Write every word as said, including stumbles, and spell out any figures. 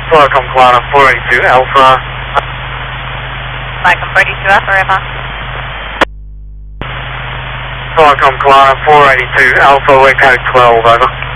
Welcome, Kalana four eighty-two Alpha. Welcome, four eighty-two Alpha, River. Welcome, Kalana four eighty-two Alpha, we're code twelve, over.